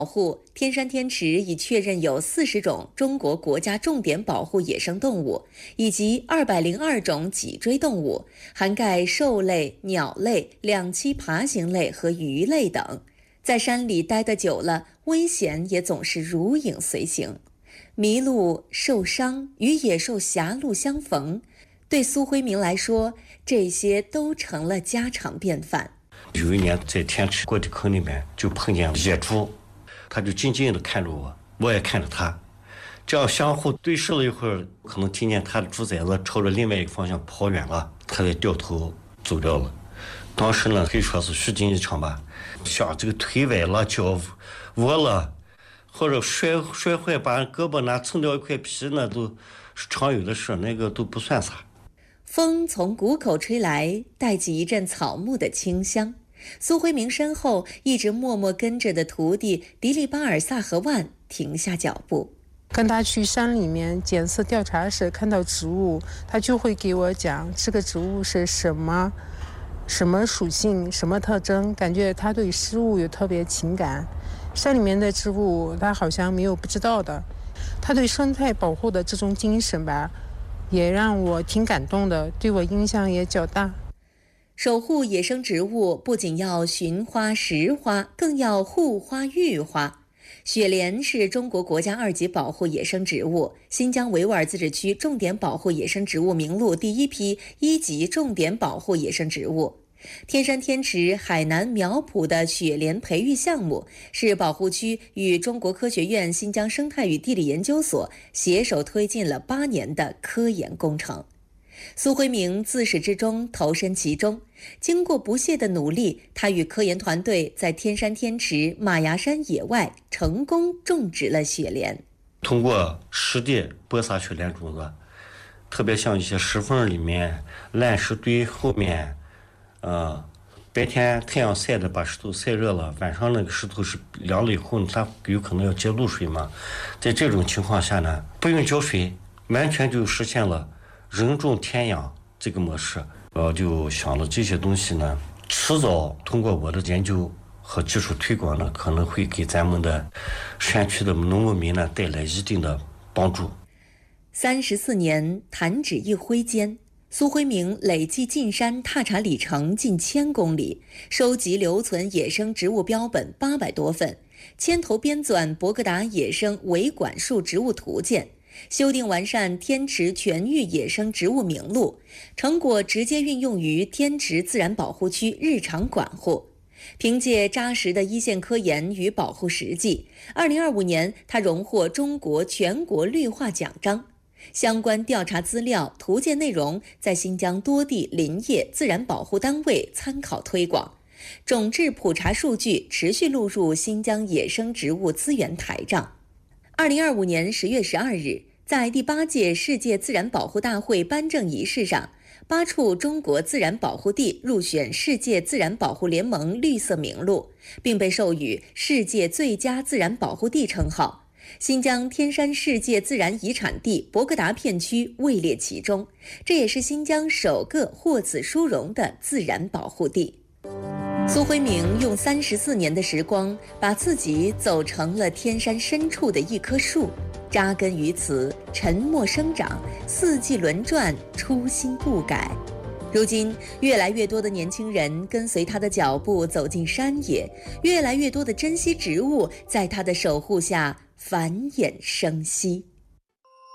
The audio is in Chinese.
保护，天山天池已确认有40种中国国家重点保护野生动物，以及202种脊椎动物，涵盖兽类、鸟类、两栖爬行类和鱼类等。在山里待得久了，危险也总是如影随形。迷路、受伤与野兽狭路相逢，对苏辉明来说，这些都成了家常便饭。 有一年在天池过的坑里面，就碰见野猪。他就静静地看着我，我也看着他，这样相互对视了一会儿，可能听见他的猪崽子朝着另外一个方向跑远了，他才掉头走掉了。当时呢，可以说是虚惊一场吧，像这个腿崴了、脚窝了，或者摔坏把胳膊拿蹭掉一块皮，那都是常有的事，那个都不算啥。 风从谷口吹来，带起一阵草木的清香。苏辉明身后一直默默跟着的徒弟迪利巴尔萨和万停下脚步， 跟他去山里面检测调查时看到植物，他就会给我讲这个植物是什么属性、什么特征，感觉他对事物有特别情感。山里面的植物他好像没有不知道的，他对生态保护的这种精神吧，也让我挺感动的，对我影响也较大。 守护野生植物不仅要寻花识花，更要护花育花。雪莲是中国国家2级保护野生植物，新疆维吾尔自治区重点保护野生植物名录第1批1级重点保护野生植物。天山天池海南苗圃的雪莲培育项目是保护区与中国科学院新疆生态与地理研究所携手推进了8年的科研工程。苏辉明自始至终投身其中，经过不懈的努力，他与科研团队在天山天池马牙山野外成功种植了雪莲。 通过实地播撒雪莲种子，特别像一些石缝里面、烂石堆后面，白天太阳晒的把石头晒热了，晚上那个石头是凉了以后，它有可能要接露水嘛。在这种情况下呢，不用浇水，完全就实现了人种天养这个模式。就想了这些东西呢，迟早通过我的研究和技术推广呢，可能会给咱们的山区的农牧民呢带来一定的帮助。 34年，弹指一挥间，苏辉明累计进山踏查里程近1000公里，收集留存野生植物标本800多份，牵头编纂博格达野生维管束植物图鉴，修订完善天池全域野生植物名录，成果直接运用于天池自然保护区日常管护。凭借扎实的一线科研与保护实际，2025年他荣获中国全国绿化奖章。相关调查资料、图鉴内容在新疆多地林业自然保护单位参考推广，种质普查数据持续录入新疆野生植物资源台账。2025年10月12日，在第8届世界自然保护大会颁证仪式上，8处中国自然保护地入选世界自然保护联盟绿色名录，并被授予世界最佳自然保护地称号。新疆天山世界自然遗产地博格达片区位列其中，这也是新疆首个获此殊荣的自然保护地。苏辉明用34年的时光，把自己走成了天山深处的一棵树，扎根于此，沉默生长，四季轮转，初心不改。如今，越来越多的年轻人跟随他的脚步走进山野，越来越多的珍稀植物在他的守护下繁衍生息。